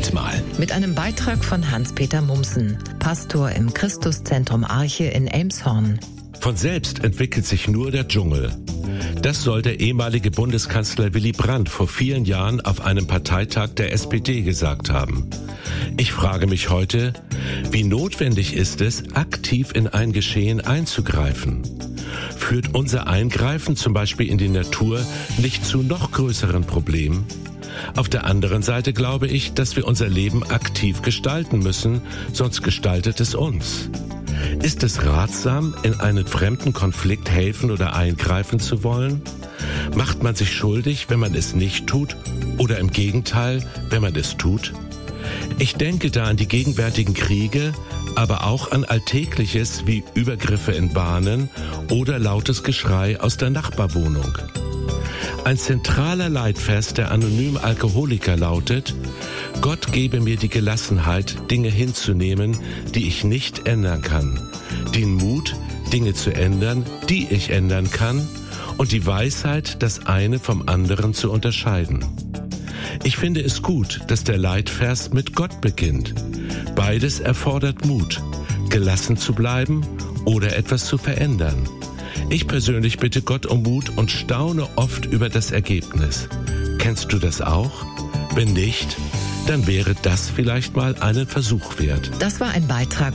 Moment mal. Mit einem Beitrag von Hans-Peter Mumsen, Pastor im Christuszentrum Arche in Elmshorn. Von selbst entwickelt sich nur der Dschungel. Das soll der ehemalige Bundeskanzler Willy Brandt vor vielen Jahren auf einem Parteitag der SPD gesagt haben. Ich frage mich heute, wie notwendig ist es, aktiv in ein Geschehen einzugreifen? Führt unser Eingreifen zum Beispiel in die Natur nicht zu noch größeren Problemen? Auf der anderen Seite glaube ich, dass wir unser Leben aktiv gestalten müssen, sonst gestaltet es uns. Ist es ratsam, in einen fremden Konflikt helfen oder eingreifen zu wollen? Macht man sich schuldig, wenn man es nicht tut, oder im Gegenteil, wenn man es tut? Ich denke da an die gegenwärtigen Kriege, aber auch an Alltägliches wie Übergriffe in Bahnen oder lautes Geschrei aus der Nachbarwohnung. Ein zentraler Leitvers der anonymen Alkoholiker lautet: Gott gebe mir die Gelassenheit, Dinge hinzunehmen, die ich nicht ändern kann, den Mut, Dinge zu ändern, die ich ändern kann, und die Weisheit, das eine vom anderen zu unterscheiden. Ich finde es gut, dass der Leitvers mit Gott beginnt. Beides erfordert Mut, gelassen zu bleiben oder etwas zu verändern. Ich persönlich bitte Gott um Mut und staune oft über das Ergebnis. Kennst du das auch? Wenn nicht, dann wäre das vielleicht mal einen Versuch wert. Das war ein Beitrag